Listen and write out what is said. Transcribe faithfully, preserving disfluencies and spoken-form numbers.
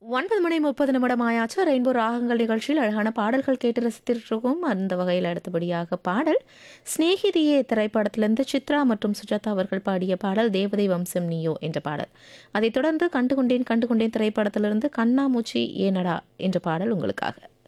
ஒன்பது மணி முப்பது நிமிடம் ஆயாச்சு. ரெயின்போ ராகங்கள் நிகழ்ச்சியில் அழகான பாடல்கள் கேட்டு ரசித்திருக்கோம். அந்த வகையில் அடுத்தபடியாக பாடல் சிநேகிதியே திரைப்படத்திலிருந்து சித்ரா மற்றும் சுஜாதா அவர்கள் பாடிய பாடல் தேவதை வம்சம் நீயோ என்ற பாடல். அதைத் தொடர்ந்து கண்டுகொண்டேன் கண்டுகொண்டேன் திரைப்படத்திலிருந்து கண்ணாமூச்சி ஏனடா என்ற பாடல் உங்களுக்காக.